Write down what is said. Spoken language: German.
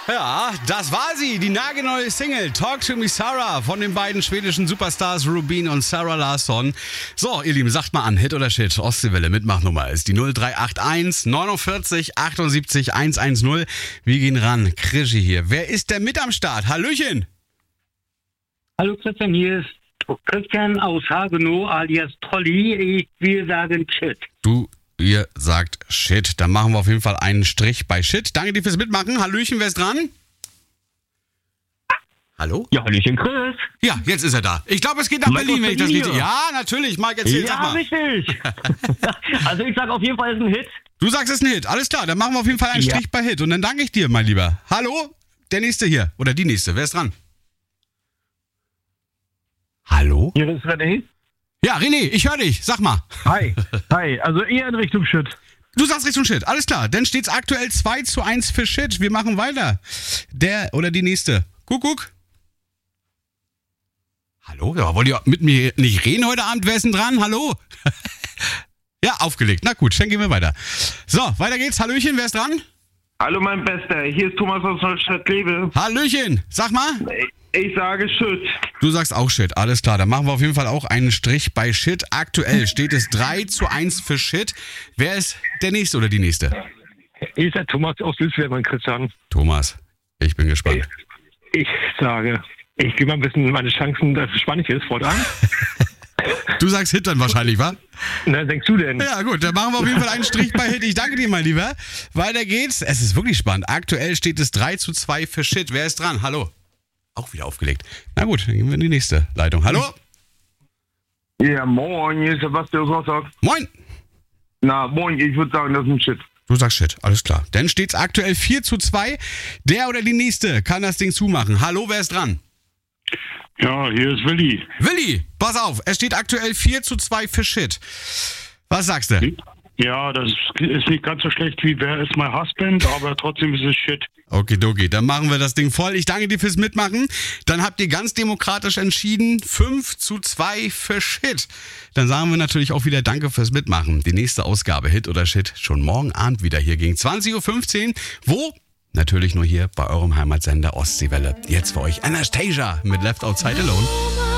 Ja, das war sie, die nagelneue Single Talk to Me Sarah von den beiden schwedischen Superstars Rubin und Sarah Larsson. So, ihr Lieben, sagt mal an, Hit oder Shit, Ostseewelle, Mitmachnummer ist die 0381 49 78 110. Wir gehen ran, Krischi hier. Wer ist denn mit am Start? Hallöchen! Hallo Christian, hier ist Christian aus Hagenow alias Trolli. Ich will sagen Shit. Ihr sagt Shit. Dann machen wir auf jeden Fall einen Strich bei Shit. Danke dir fürs Mitmachen. Hallöchen, wer ist dran? Hallo? Ja, Hallöchen Chris. Ja, jetzt ist er da. Ich glaube, es geht nach Berlin, wenn ich das richtig... Ja, natürlich. Mike, erzähl, sag mal. Ja, richtig. Also ich sage auf jeden Fall, es ist ein Hit. Du sagst, es ist ein Hit. Alles klar, dann machen wir auf jeden Fall einen Strich bei Hit. Und dann danke ich dir, mein Lieber. Hallo? Der Nächste hier. Oder die Nächste. Wer ist dran? Hallo? Hier ist René. Ja, René, ich höre dich. Sag mal. Hi. Also eher in Richtung Shit. Du sagst Richtung Shit. Alles klar. Dann steht's aktuell 2:1 für Shit. Wir machen weiter. Der oder die Nächste. Kuckuck. Hallo? Ja, wollt ihr mit mir nicht reden heute Abend? Wer ist denn dran? Hallo? Ja, aufgelegt. Na gut, dann gehen wir weiter. So, weiter geht's. Hallöchen, wer ist dran? Hallo mein Bester, hier ist Thomas aus Neustadt Kleve. Hallöchen, sag mal. Ich sage Shit. Du sagst auch Shit, alles klar. Dann machen wir auf jeden Fall auch einen Strich bei Shit. Aktuell steht es 3:1 für Shit. Wer ist der Nächste oder die Nächste? Hier ist der Thomas aus Süßwerden, Christian. Thomas, ich bin gespannt. Ich sage, ich gebe mal ein bisschen meine Chancen, dass es spannend ist, fortan. Du sagst Hit dann wahrscheinlich, wa? Na, denkst du denn? Ja gut, dann machen wir auf jeden Fall einen Strich bei Hit. Ich danke dir, mein Lieber. Weiter geht's. Es ist wirklich spannend. Aktuell steht es 3:2 für Shit. Wer ist dran? Hallo? Auch wieder aufgelegt. Na gut, dann gehen wir in die nächste Leitung. Hallo? Ja, moin, hier ist Sebastian aus Rostock. Moin. Na, moin, ich würde sagen, das ist ein Shit. Du sagst Shit, alles klar. Dann steht es aktuell 4:2. Der oder die Nächste kann das Ding zumachen. Hallo, wer ist dran? Ja, hier ist Willi. Willi, pass auf, es steht aktuell 4:2 für Shit. Was sagst du? Ja, das ist nicht ganz so schlecht wie Wer ist mein Husband, aber trotzdem ist es Shit. Okidoki, dann machen wir das Ding voll. Ich danke dir fürs Mitmachen. Dann habt ihr ganz demokratisch entschieden, 5:2 für Shit. Dann sagen wir natürlich auch wieder Danke fürs Mitmachen. Die nächste Ausgabe Hit oder Shit schon morgen Abend wieder hier gegen 20:15 Uhr. Wo? Natürlich nur hier bei eurem Heimatsender Ostseewelle. Jetzt für euch Anastasia mit Left Outside Alone.